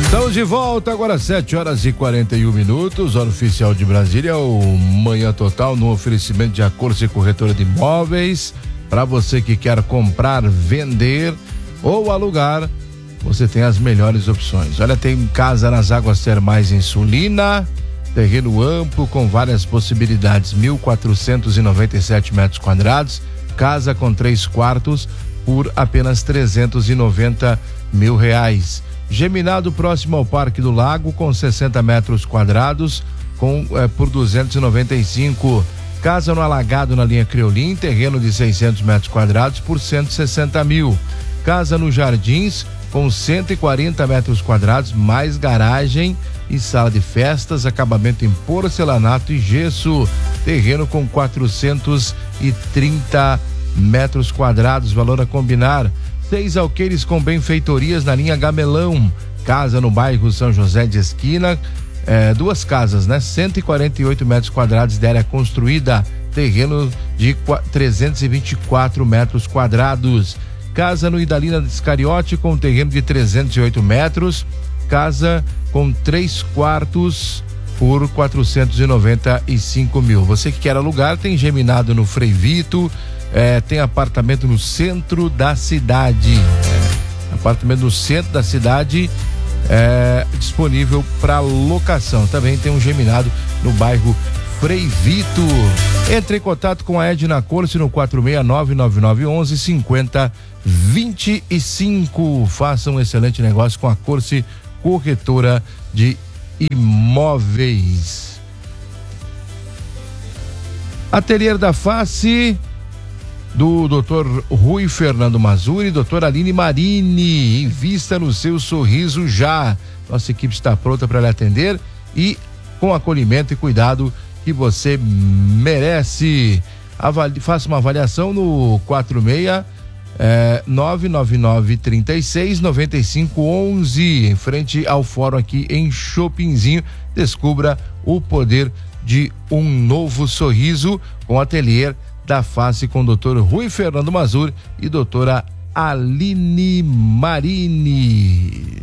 Estamos de volta agora, 7h41, hora oficial de Brasília, o Manhã Total no oferecimento de Acorce Corretora de Imóveis. Para você que quer comprar, vender ou alugar, você tem as melhores opções. Olha, tem casa nas Águas Termais em Sulina, terreno amplo com várias possibilidades, 1.497 metros quadrados, casa com 3 quartos por apenas R$390 mil. Geminado próximo ao Parque do Lago com 60 metros quadrados por 295. Casa no Alagado na linha Criolim, terreno de 600 metros quadrados por 160 mil. Casa no Jardins com 140 metros quadrados, mais garagem e sala de festas, acabamento em porcelanato e gesso. Terreno com 430 metros quadrados, valor a combinar. 6 alqueires com benfeitorias na linha Gamelão. Casa no bairro São José de Esquina, 2 casas, 148 metros quadrados de área construída, terreno de 324 metros quadrados. Casa no Idalina de Iscariote com terreno de 308 metros, casa com 3 quartos por 495 mil. Você que quer alugar, tem geminado no Frei Vito, tem apartamento no centro da cidade. Apartamento no centro da cidade disponível para locação. Também tem um geminado no bairro Frei Vito. Entre em contato com a Edna Corse no 469-9911-5025. Faça um excelente negócio com a Corse Corretora de Imóveis. Ateliê da Face do Dr. Rui Fernando Mazuri e Dr. Aline Marini. Invista no seu sorriso já. Nossa equipe está pronta para lhe atender e com acolhimento e cuidado que você merece. Faça uma avaliação no 999-36-9511, em frente ao fórum aqui em Chopinzinho. Descubra o poder de um novo sorriso com o Ateliê da Face com o Dr. Rui Fernando Mazuri e doutora Aline Marini.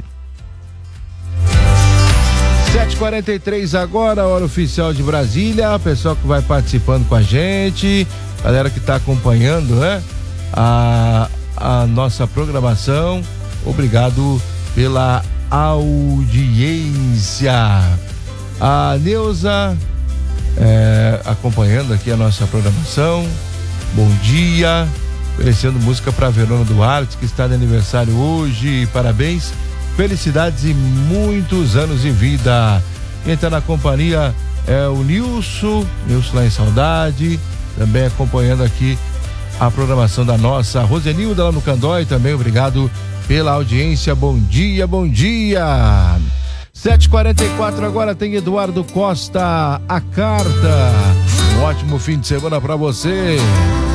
7h43 agora, hora oficial de Brasília. Pessoal que vai participando com a gente, galera que está acompanhando, a nossa programação. Obrigado pela audiência. A Neuza acompanhando aqui a nossa programação. Bom dia, oferecendo música para Verona Duarte, que está de aniversário hoje. Parabéns, felicidades e muitos anos de vida. Quem está na companhia é o Nilson lá em Saudade, também acompanhando aqui a programação da nossa Rosenilda lá no Candói também. Obrigado pela audiência. Bom dia, bom dia. 7h44 agora, tem Eduardo Costa, a carta. Um ótimo fim de semana para você.